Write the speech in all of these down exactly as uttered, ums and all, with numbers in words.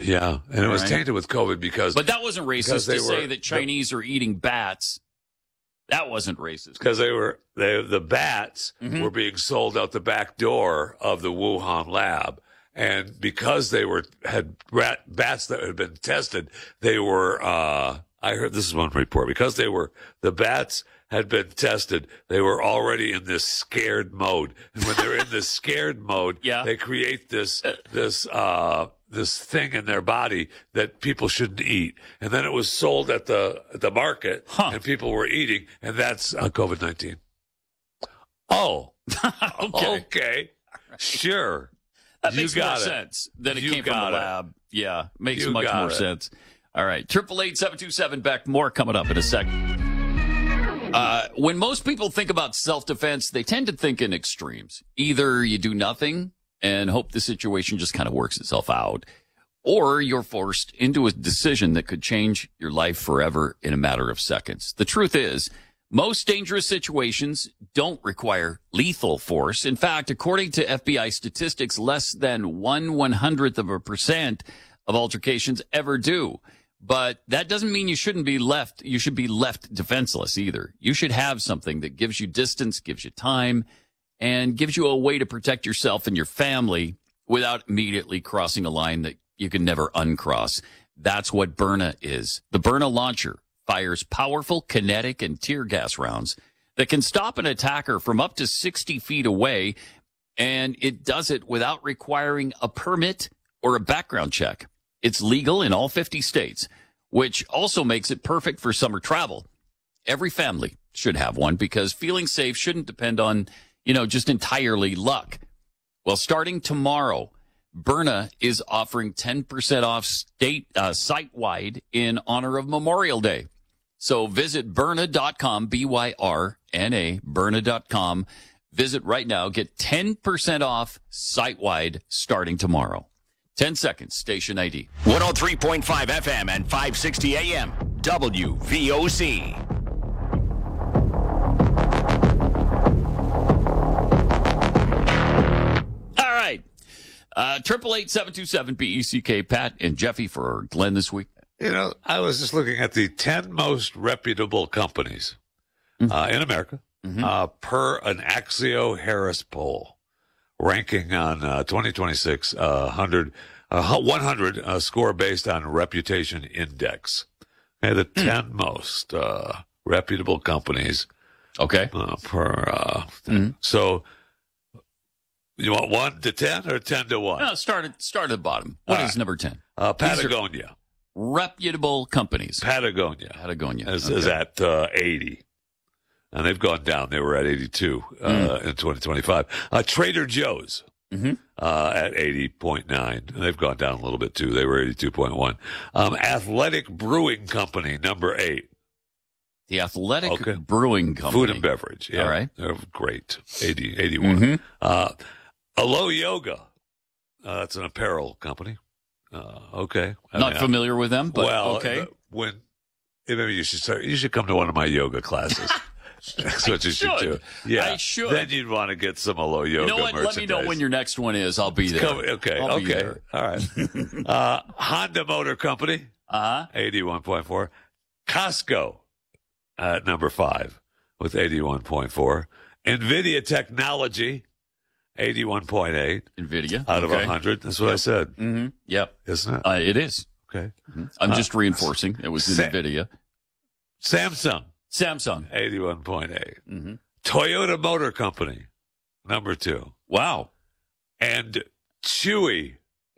Yeah, and it All was right. tainted with COVID because... But that wasn't racist to they say were- that Chinese are eating bats. That wasn't racist. Because they were they, the bats Mhm. were being sold out the back door of the Wuhan lab, and because they were had rat, bats that had been tested, they were. Uh, I heard this is one report because they were the bats had been tested. They were already in this scared mode, and when they're in this scared mode, Yeah. they create this this uh, this thing in their body that people shouldn't eat, and then it was sold at the at the market, Huh. and people were eating, and that's uh, COVID nineteen. Oh, Okay. okay, sure. That You makes more got it. sense than it You came from got the it. lab. Yeah, makes You much got more it. sense. All right, triple eight seven two seven Beck. More coming up in a second. Uh, when most people think about self-defense, they tend to think in extremes. Either you do nothing and hope the situation just kind of works itself out, or you're forced into a decision that could change your life forever in a matter of seconds. The truth is, most dangerous situations don't require lethal force. In fact, according to F B I statistics, less than one one hundredth of a percent of altercations ever do. But that doesn't mean you shouldn't be left, you should be left defenseless either. You should have something that gives you distance, gives you time, and gives you a way to protect yourself and your family without immediately crossing a line that you can never uncross. That's what Byrna is. The Byrna launcher fires powerful kinetic and tear gas rounds that can stop an attacker from up to sixty feet away, and it does it without requiring a permit or a background check. It's legal in all fifty states, which also makes it perfect for summer travel. Every family should have one because feeling safe shouldn't depend on, you know, just entirely luck. Well, starting tomorrow, Byrna is offering ten percent off state uh, site-wide in honor of Memorial Day. So visit Byrna dot com, B Y R N A, Byrna dot com. Visit right now. Get ten percent off site-wide starting tomorrow. ten seconds, station I D. one oh three point five F M and five sixty A M, W V O C. All right. Uh, triple eight seven two seven B E C K. Pat and Jeffy for Glenn this week. You know, I was just looking at the ten most reputable companies uh, in America Mhm. uh, per an Axio Harris poll, ranking on uh, twenty twenty-six uh, one hundred, uh, one hundred uh, score based on reputation index. Okay, the ten most uh, reputable companies Okay. uh, per. Uh, Mhm. So, you want one to ten or ten to one? No, start at, start at the bottom. What All is right. number ten? Uh, These are- Patagonia. Reputable companies. Patagonia. Patagonia. is, Okay. is at uh, eighty. And they've gone down. They were at eighty-two uh, Mm. in twenty twenty-five. Uh, Trader Joe's Mhm. uh, at eighty point nine. And they've gone down a little bit, too. They were eighty-two point one. Um, Athletic Brewing Company, number eight. The Athletic Okay. Brewing Company. Food and beverage. Yeah. All right. They're great. eighty, eighty-one. Mhm. Uh, Alo Yoga. Uh, that's an apparel company. Uh, okay. I Not mean, familiar with them, but well, okay. uh, when maybe you should start, you should come to one of my yoga classes. That's what you should, should. do. Yeah, I should. Then you'd want to get some Alo Yoga You know what? Let me know merchandise. when your next one is. I'll be there. Come- okay, I'll be okay, there. all right. uh, Honda Motor Company, Uh-huh. eighty-one point four. Costco at number five with eighty-one point four. Nvidia Technology, eighty-one point eight NVIDIA. out of okay. one hundred. That's what I said, Mm-hmm. Yep. isn't it? Uh, it is. Okay. I'm Uh, just reinforcing. It was Sa- NVIDIA. Samsung, Samsung. eighty-one point eight. Mm-hmm. Toyota Motor Company, number two. Wow. And Chewy,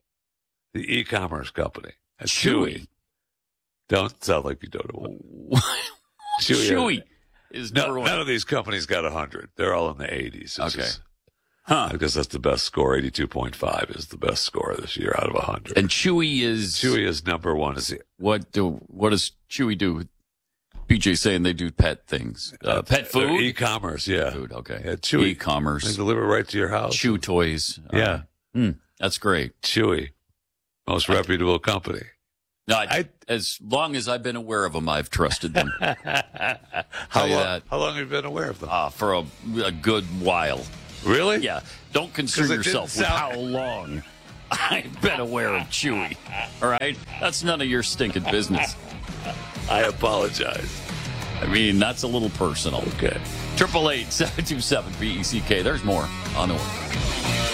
the e-commerce company. Uh, Chewy. Don't sound like you don't know what. Chewy. Chewy is number No, one. none of these companies got one hundred. They're all in the eighties. It's Okay. just- Huh. I guess that's the best score. eighty-two point five is the best score this year out of one hundred. And Chewy is Chewy is number one. Is the, what do what does Chewy do? B J saying they do pet things. Uh, pet they're food? E-commerce, yeah. Food, okay. Yeah, Chewy. They E-commerce. deliver right to your house. Chew toys. Uh, Yeah. hmm, that's great. Chewy. Most reputable company. No, I, I- as long as I've been aware of them, I've trusted them How Tell you long, that. how long have you been aware of them? uh, for a, a good while. Really? Yeah. Don't concern 'Cause it didn't yourself with sound- how long. I've been aware of Chewy. All right? That's none of your stinking business. I apologize. I mean, that's a little personal. Okay. eight eight eight, seven two seven, B E C K. There's more on the way.